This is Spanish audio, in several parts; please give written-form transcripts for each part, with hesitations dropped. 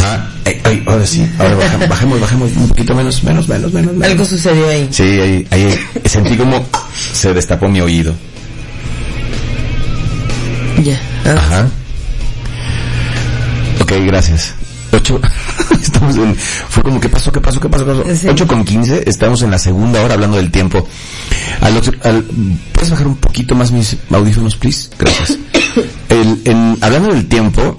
Ajá. Ahora sí. Ahora bajemos un poquito menos. Algo sucedió ahí. Sí, ahí sentí como se destapó mi oído. Ya. Ajá. Ok, gracias. 8. Estamos en... Fue como, ¿qué pasó? Sí. 8:15. Estamos en la segunda hora hablando del tiempo. ¿Puedes bajar un poquito más mis audífonos, please? Gracias. Hablando del tiempo,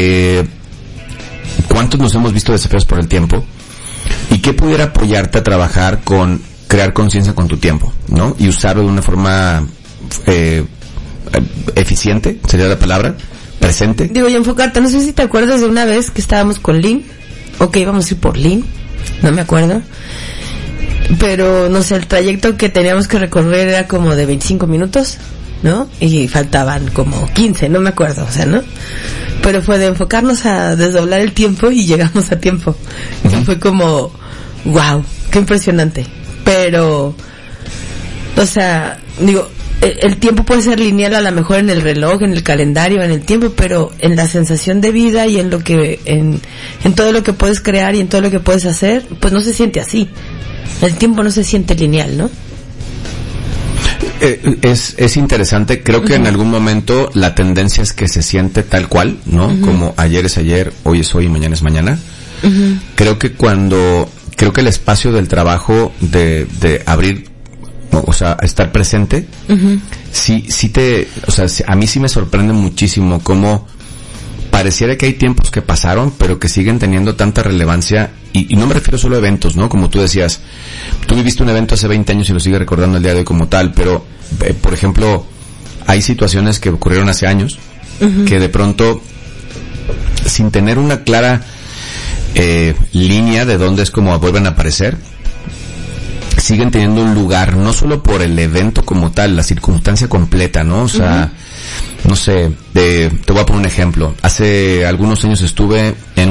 ¿cuántos nos hemos visto desafiados por el tiempo? ¿Y qué pudiera apoyarte a trabajar con crear conciencia con tu tiempo, ¿no? Y usarlo de una forma eficiente, sería la palabra, presente. Digo, y enfocarte, no sé si te acuerdas de una vez que estábamos con Lynn, o que íbamos a ir por Lynn, no me acuerdo, pero no sé, el trayecto que teníamos que recorrer era como de 25 minutos, ¿no? Y faltaban como 15, no me acuerdo, o sea, ¿no? Pero fue de enfocarnos a desdoblar el tiempo y llegamos a tiempo. Y fue como, wow, qué impresionante. Pero, o sea, digo, el tiempo puede ser lineal a lo mejor en el reloj, en el calendario, en el tiempo, pero en la sensación de vida y en lo que, en todo lo que puedes crear y en todo lo que puedes hacer, pues no se siente así. El tiempo no se siente lineal, ¿no? Es interesante, creo que en algún momento la tendencia es que se siente tal cual, ¿no? Como ayer es ayer, hoy es hoy y mañana es mañana. Creo que el espacio del trabajo de abrir, o sea, estar presente, a mí sí me sorprende muchísimo cómo pareciera que hay tiempos que pasaron, pero que siguen teniendo tanta relevancia, y no me refiero solo a eventos, ¿no? Como tú decías, tú viviste un evento hace 20 años y lo sigues recordando el día de hoy como tal, pero, por ejemplo, hay situaciones que ocurrieron hace años, que de pronto, sin tener una clara línea de dónde es como vuelven a aparecer, siguen teniendo un lugar, no solo por el evento como tal, la circunstancia completa, ¿no? O sea, no sé, te voy a poner un ejemplo. Hace algunos años estuve en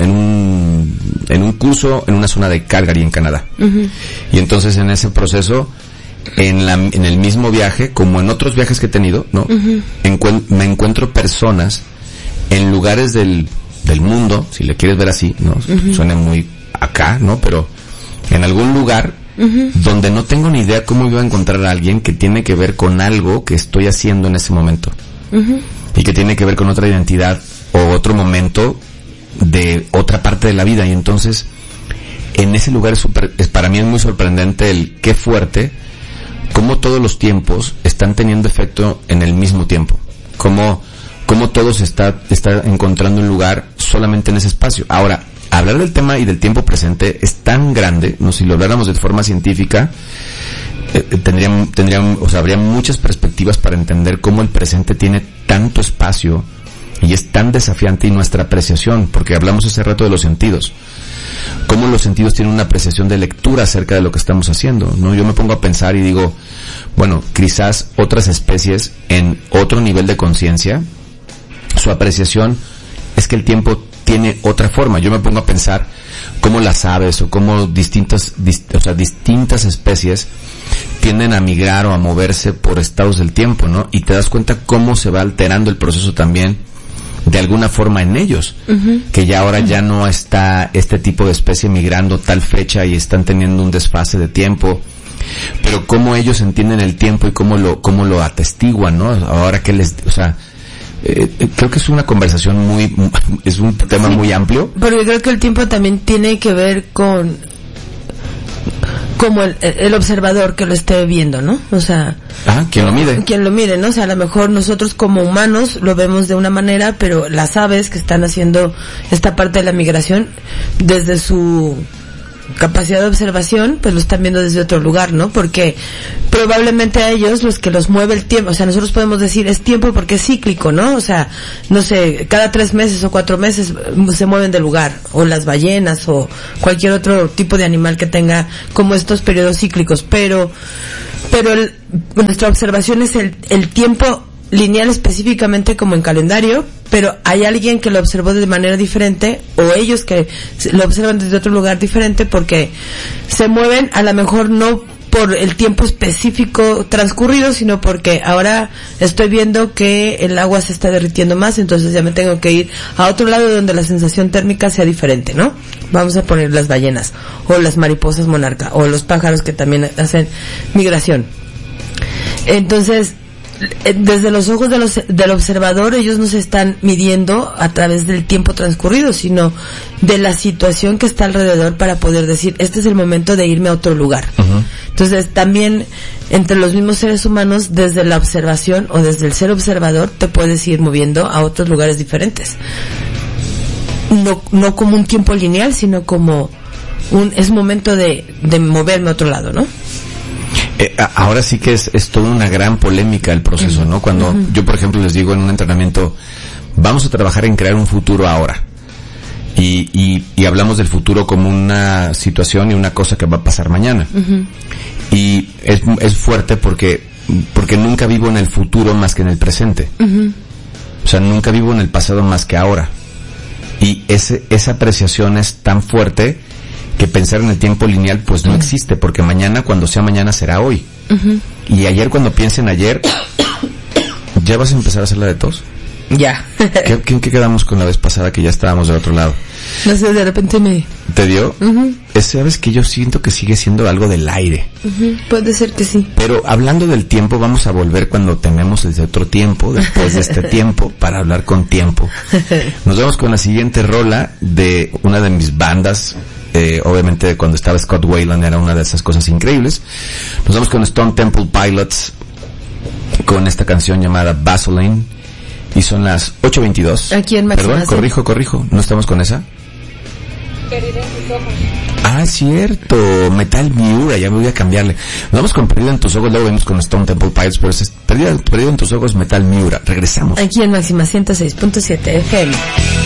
un curso en una zona de Calgary, en Canadá. Y entonces en ese proceso, en el mismo viaje, como en otros viajes que he tenido, ¿no? Me encuentro personas en lugares del mundo, si le quieres ver así, ¿no? Suena muy acá, ¿no? Pero en algún lugar donde no tengo ni idea cómo iba a encontrar a alguien que tiene que ver con algo que estoy haciendo en ese momento. Y que tiene que ver con otra identidad o otro momento de otra parte de la vida. Y entonces, en ese lugar para mí es muy sorprendente el qué fuerte, cómo todos los tiempos están teniendo efecto en el mismo tiempo. Cómo todo se está encontrando un lugar solamente en ese espacio. Ahora, hablar del tema y del tiempo presente es tan grande, no, si lo habláramos de forma científica, habría muchas perspectivas para entender cómo el presente tiene tanto espacio y es tan desafiante, y nuestra apreciación, porque hablamos hace rato de los sentidos, cómo los sentidos tienen una apreciación de lectura acerca de lo que estamos haciendo, ¿no? Yo me pongo a pensar y digo, bueno, quizás otras especies en otro nivel de conciencia, su apreciación es que el tiempo tiene otra forma. Yo me pongo a pensar cómo las aves o cómo distintas especies tienden a migrar o a moverse por estados del tiempo, ¿no? Y te das cuenta cómo se va alterando el proceso también de alguna forma en ellos, que ya ahora ya no está este tipo de especie migrando tal fecha y están teniendo un desfase de tiempo, pero cómo ellos entienden el tiempo y cómo lo atestiguan, ¿no? Ahora que creo que es una conversación es un tema muy amplio. Pero yo creo que el tiempo también tiene que ver con como el observador que lo esté viendo, ¿no? O sea, ¿quién lo mide? Quien lo mide, ¿no? O sea, a lo mejor nosotros como humanos lo vemos de una manera, pero las aves que están haciendo esta parte de la migración, desde su capacidad de observación, pues lo están viendo desde otro lugar, ¿no? Porque probablemente a ellos los que los mueve el tiempo, o sea, nosotros podemos decir es tiempo porque es cíclico, ¿no? O sea, no sé, cada 3 meses o 4 meses se mueven de lugar, o las ballenas o cualquier otro tipo de animal que tenga como estos periodos cíclicos, pero nuestra observación es el tiempo lineal específicamente como en calendario, pero hay alguien que lo observó de manera diferente, o ellos que lo observan desde otro lugar diferente, porque se mueven a lo mejor no por el tiempo específico transcurrido, sino porque ahora estoy viendo que el agua se está derritiendo más, entonces ya me tengo que ir a otro lado donde la sensación térmica sea diferente, ¿no? Vamos a poner las ballenas, o las mariposas monarca, o los pájaros que también hacen migración. Entonces, desde los ojos del observador, ellos no se están midiendo a través del tiempo transcurrido, sino de la situación que está alrededor para poder decir, este es el momento de irme a otro lugar. Uh-huh. Entonces, también entre los mismos seres humanos, desde la observación o desde el ser observador, te puedes ir moviendo a otros lugares diferentes. No como un tiempo lineal, sino como es momento de moverme a otro lado, ¿no? Ahora sí que es toda una gran polémica el proceso, ¿no? Cuando yo, por ejemplo, les digo en un entrenamiento, vamos a trabajar en crear un futuro ahora. Y hablamos del futuro como una situación y una cosa que va a pasar mañana. Uh-huh. Y es fuerte porque nunca vivo en el futuro más que en el presente. Uh-huh. O sea, nunca vivo en el pasado más que ahora. Y esa apreciación es tan fuerte que pensar en el tiempo lineal pues no existe, porque mañana, cuando sea mañana, será hoy. Uh-huh. Y ayer, cuando piensen ayer, ¿ya vas a empezar a hacer la de tos? Ya. ¿Qué quedamos con la vez pasada que ya estábamos del otro lado? No sé, de repente me... ¿Te dio? Uh-huh. ¿Sabes que yo siento que sigue siendo algo del aire? Uh-huh. Puede ser que sí. Pero hablando del tiempo, vamos a volver cuando tenemos el otro tiempo, después de este tiempo, para hablar con tiempo. Nos vamos con la siguiente rola de una de mis bandas. Obviamente cuando estaba Scott Weiland era una de esas cosas increíbles. Nos vamos con Stone Temple Pilots con esta canción llamada Vaseline, y son las 8:22. Aquí en Perdón, corrijo, ¿no estamos con esa? Perdido en tus ojos. Ah, cierto, Metal Miura, ya me voy a cambiarle. Nos vamos con Perdido en tus ojos, luego vemos con Stone Temple Pilots, pero es Perdido en tus ojos, Metal Miura. Regresamos. Aquí en Máxima 106.7 FM.